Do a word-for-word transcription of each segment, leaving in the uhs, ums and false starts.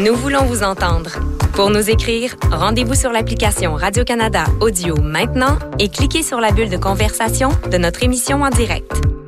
Nous voulons vous entendre. Pour nous écrire, rendez-vous sur l'application Radio-Canada Audio maintenant et cliquez sur la bulle de conversation de notre émission en direct.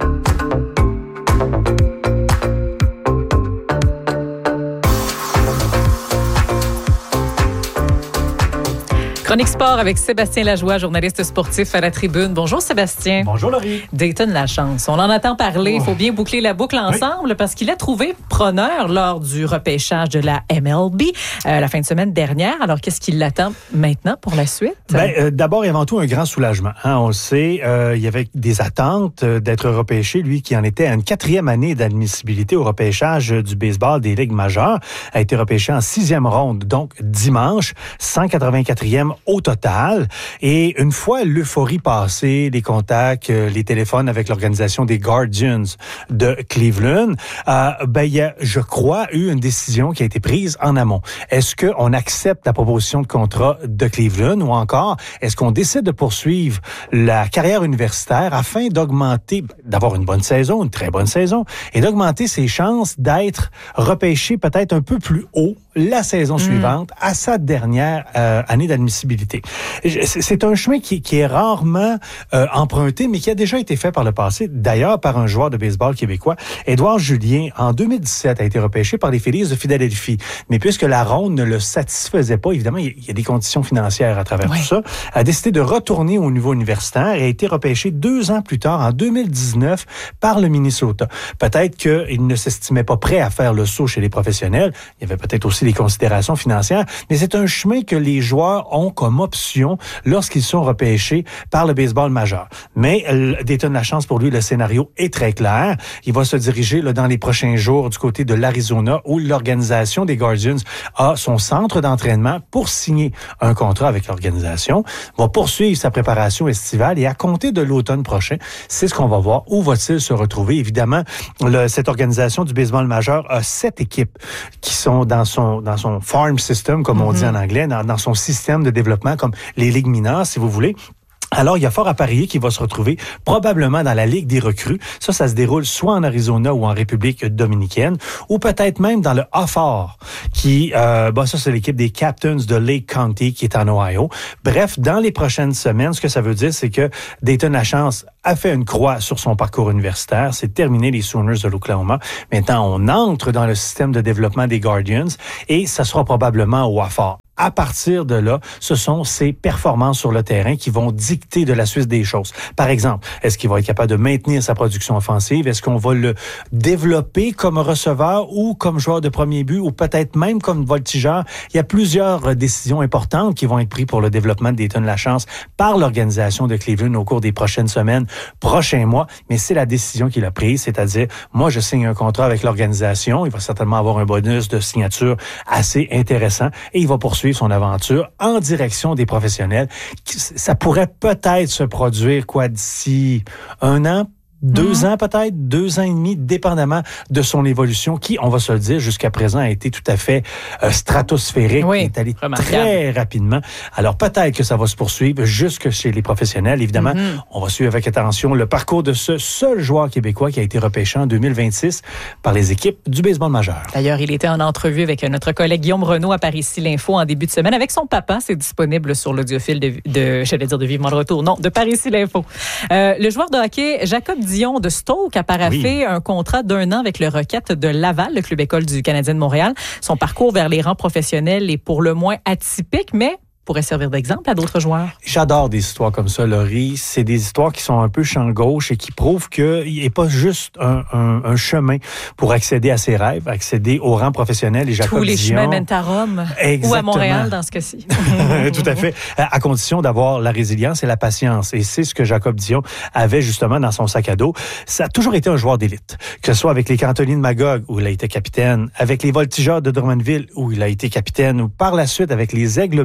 Chronique sport avec Sébastien Lajoie, journaliste sportif à la Tribune. Bonjour Sébastien. Bonjour Laurie. Dayton Lachance, on en entend parler. Il faut bien boucler la boucle ensemble oui. parce qu'il a trouvé preneur lors du repêchage de la M L B euh, la fin de semaine dernière. Alors qu'est-ce qui l'attend maintenant pour la suite? Ben, euh, d'abord et avant tout un grand soulagement. Hein, on le sait, euh, il y avait des attentes euh, d'être repêché. Lui qui en était à une quatrième année d'admissibilité au repêchage du baseball des ligues majeures a été repêché en sixième ronde, donc dimanche, cent quatre-vingt-quatrième au total. Et une fois l'euphorie passée, les contacts, euh, les téléphones avec l'organisation des Guardians de Cleveland, euh, ben, il y a, je crois, eu une décision qui a été prise en amont. Est-ce qu'on accepte la proposition de contrat de Cleveland ou encore est-ce qu'on décide de poursuivre la carrière universitaire afin d'augmenter, d'avoir une bonne saison, une très bonne saison, et d'augmenter ses chances d'être repêché peut-être un peu plus haut la saison mmh. suivante à sa dernière euh, année d'admissibilité. C'est un chemin qui, qui est rarement euh, emprunté, mais qui a déjà été fait par le passé, d'ailleurs par un joueur de baseball québécois. Édouard Julien, en deux mille dix-sept, a été repêché par les Phillies de Philadelphie. Mais puisque la ronde ne le satisfaisait pas, évidemment, il y a des conditions financières à travers oui. tout ça, a décidé de retourner au niveau universitaire et a été repêché deux ans plus tard, en deux mille dix-neuf, par le Minnesota. Peut-être qu'il ne s'estimait pas prêt à faire le saut chez les professionnels. Il y avait peut-être aussi des considérations financières, mais c'est un chemin que les joueurs ont comme option lorsqu'ils sont repêchés par le baseball majeur. Mais Dayton Lachance, pour lui, le scénario est très clair. Il va se diriger là, dans les prochains jours du côté de l'Arizona où l'organisation des Guardians a son centre d'entraînement pour signer un contrat avec l'organisation, va poursuivre sa préparation estivale et à compter de l'automne prochain, c'est ce qu'on va voir. Où va-t-il se retrouver? Évidemment, le, cette organisation du baseball majeur a sept équipes qui sont dans son dans son farm system, comme on mm-hmm. dit en anglais, dans, dans son système de développement, comme les ligues mineures, si vous voulez. Alors, il y a fort à parier qu'il va se retrouver probablement dans la Ligue des recrues. Ça, ça se déroule soit en Arizona ou en République dominicaine, ou peut-être même dans le A F A R, qui, euh, bah, ça, c'est l'équipe des Captains de Lake County qui est en Ohio. Bref, dans les prochaines semaines, ce que ça veut dire, c'est que Dayton Lachance a fait une croix sur son parcours universitaire. C'est terminé les Sooners de l'Oklahoma. Maintenant, on entre dans le système de développement des Guardians et ça sera probablement au A F A R. À partir de là, ce sont ses performances sur le terrain qui vont dicter de la suite des choses. Par exemple, est-ce qu'il va être capable de maintenir sa production offensive? Est-ce qu'on va le développer comme receveur ou comme joueur de premier but ou peut-être même comme voltigeur? Il y a plusieurs décisions importantes qui vont être prises pour le développement de Dayton Lachance par l'organisation de Cleveland au cours des prochaines semaines, prochains mois. Mais c'est la décision qu'il a prise, c'est-à-dire, moi, je signe un contrat avec l'organisation. Il va certainement avoir un bonus de signature assez intéressant et il va poursuivre son aventure en direction des professionnels. Ça pourrait peut-être se produire quoi d'ici un an, deux mmh. ans peut-être, deux ans et demi, dépendamment de son évolution, qui, on va se le dire, jusqu'à présent a été tout à fait euh, stratosphérique, oui, est allé très rapidement. Alors peut-être que ça va se poursuivre jusque chez les professionnels. Évidemment, mmh. on va suivre avec attention le parcours de ce seul joueur québécois qui a été repêché en deux mille vingt-six par les équipes du baseball majeur. D'ailleurs, il était en entrevue avec notre collègue Guillaume Renaud à Par-Ici l'Info en début de semaine avec son papa. C'est disponible sur l'audiophile de, de j'allais dire de Vivement le Retour, non, de Par-Ici l'Info. Euh, le joueur de hockey, Jacob Dion de Stoke, a paraphé oui. un contrat d'un an avec le Rocket de Laval, le club école du Canadien de Montréal. Son parcours vers les rangs professionnels est pour le moins atypique, mais pourrait servir d'exemple à d'autres joueurs. J'adore des histoires comme ça, Laurie. C'est des histoires qui sont un peu champ gauche et qui prouvent qu'il n'est pas juste un, un, un chemin pour accéder à ses rêves, accéder au rang professionnel. Et Jacob Tous les Dion, chemins mènent à Rome. Exactement. Ou à Montréal dans ce cas-ci. Tout à fait. À condition d'avoir la résilience et la patience. Et c'est ce que Jacob Dion avait justement dans son sac à dos. Ça a toujours été un joueur d'élite. Que ce soit avec les Cantonniers de Magog, où il a été capitaine, avec les Voltigeurs de Drummondville, où il a été capitaine, ou par la suite avec les Aigles Bleus de l'Université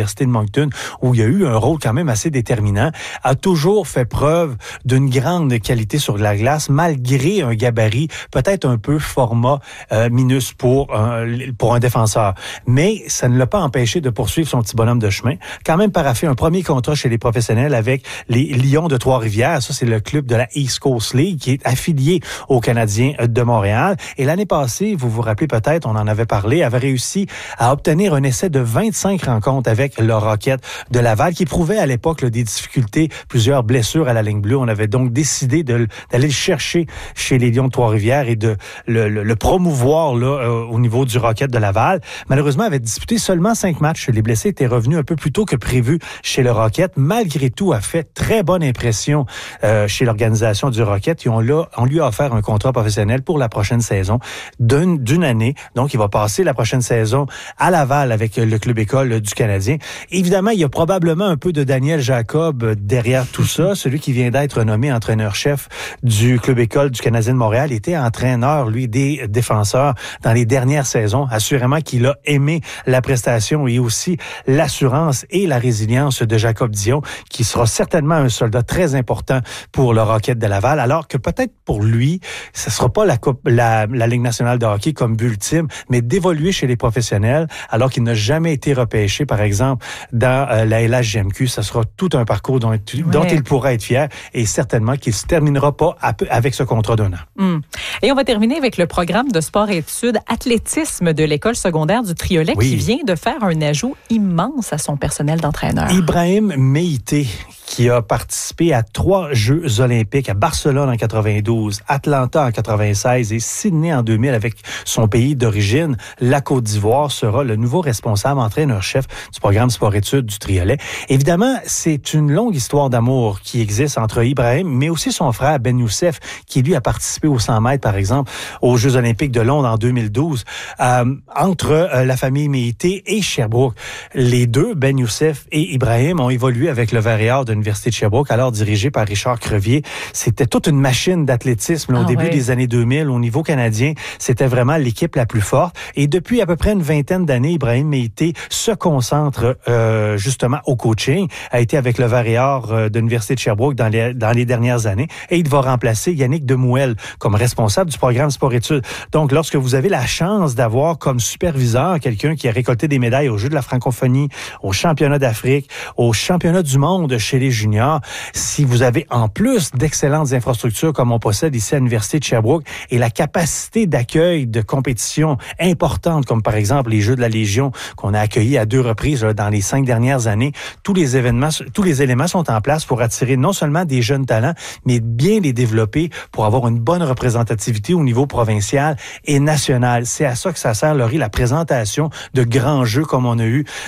l'Université de Moncton, où il a eu un rôle quand même assez déterminant, a toujours fait preuve d'une grande qualité sur la glace, malgré un gabarit peut-être un peu format euh, minus pour un, pour un défenseur. Mais ça ne l'a pas empêché de poursuivre son petit bonhomme de chemin. Quand même paraphé un premier contrat chez les professionnels avec les Lions de Trois-Rivières. Ça, c'est le club de la East Coast League qui est affilié aux Canadiens de Montréal. Et l'année passée, vous vous rappelez peut-être, on en avait parlé, avait réussi à obtenir un essai de vingt-cinq rencontres avec le Rocket de Laval qui prouvait à l'époque là, des difficultés, plusieurs blessures à la ligne bleue. On avait donc décidé de, d'aller le chercher chez les Lions de Trois-Rivières et de le, le, le promouvoir là, euh, au niveau du Rocket de Laval. Malheureusement, il avait disputé seulement cinq matchs. Les blessés étaient revenus un peu plus tôt que prévu chez le Rocket. Malgré tout, a fait très bonne impression euh, chez l'organisation du Rocket. Et on, l'a, on lui a offert un contrat professionnel pour la prochaine saison d'une, d'une année. Donc, il va passer la prochaine saison à Laval avec le club école du Canadien. Évidemment, il y a probablement un peu de Daniel Jacob derrière tout ça. Celui qui vient d'être nommé entraîneur-chef du club école du Canadien de Montréal était entraîneur, lui, des défenseurs dans les dernières saisons. Assurément qu'il a aimé la prestation et aussi l'assurance et la résilience de Jacob Dion, qui sera certainement un soldat très important pour le Rocket de Laval, alors que peut-être pour lui, ce ne sera pas la, coupe, la, la Ligue nationale de hockey comme but ultime, mais d'évoluer chez les professionnels, alors qu'il n'a jamais été repêché, par exemple, dans euh, la L H G M Q. Ce sera tout un parcours dont, ouais. dont il pourra être fier et certainement qu'il ne se terminera pas avec ce contrat d'un an. Hum. Et on va terminer avec le programme de sport-études athlétisme de l'école secondaire du Triolet oui. qui vient de faire un ajout immense à son personnel d'entraîneur. Ibrahim Meïté, qui a participé à trois Jeux olympiques, à Barcelone en quatre-vingt-douze, Atlanta en quatre-vingt-seize et Sydney en deux mille avec son pays d'origine, la Côte d'Ivoire, sera le nouveau responsable entraîneur-chef du programme sport-études du Triolet. Évidemment, c'est une longue histoire d'amour qui existe entre Ibrahim, mais aussi son frère Ben Youssef, qui lui a participé aux cent mètres, par exemple, aux Jeux olympiques de Londres en deux mille douze, euh, entre euh, la famille Meïté et Sherbrooke. Les deux, Ben Youssef et Ibrahim, ont évolué avec le Varéor de l'Université de Sherbrooke, alors dirigé par Richard Crevier. C'était toute une machine d'athlétisme là, au ah, début ouais. des années deux mille. Au niveau canadien, c'était vraiment l'équipe la plus forte. Et depuis à peu près une vingtaine d'années, Ibrahim Meïté se concentre euh, justement au coaching, a été avec le Varéor euh, de l'Université de Sherbrooke dans les, dans les dernières années et il va remplacer Yannick Demouel comme responsable du programme sport-études. Donc, lorsque vous avez la chance d'avoir comme superviseur quelqu'un qui a récolté des médailles aux Jeux de la francophonie, aux championnats d'Afrique, aux championnats du monde chez les juniors, si vous avez en plus d'excellentes infrastructures comme on possède ici à l'Université de Sherbrooke et la capacité d'accueil de compétitions importantes comme par exemple les Jeux de la Légion qu'on a accueillis à deux reprises là, dans les cinq dernières années, tous les événements, tous les éléments sont en place pour attirer non seulement des jeunes talents, mais bien les développer pour avoir une bonne représentativité au niveau provincial et national. C'est à ça que ça sert, Laurie, la présentation de grands jeux comme on a eu